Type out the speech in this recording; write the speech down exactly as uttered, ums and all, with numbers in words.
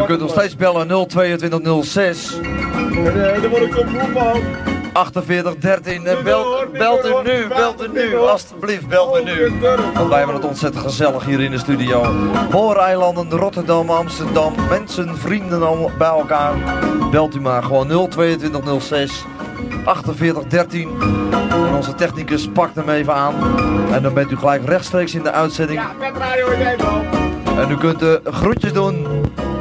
kunt nog steeds bellen nul tweeëntwintig nul zes. En dan word ik op roepen. achtenveertig dertien en belt, belt u nu, belt u nu, alstublieft, belt u nu. Want wij hebben het ontzettend gezellig hier in de studio. Hooreilanden, Rotterdam, Amsterdam, mensen, vrienden allemaal bij elkaar. Belt u maar gewoon nul tweeëntwintig nul zes achtenveertig dertien. En onze technicus pakt hem even aan. En dan bent u gelijk rechtstreeks in de uitzending. Ja, met radio en even. En u kunt de groetjes doen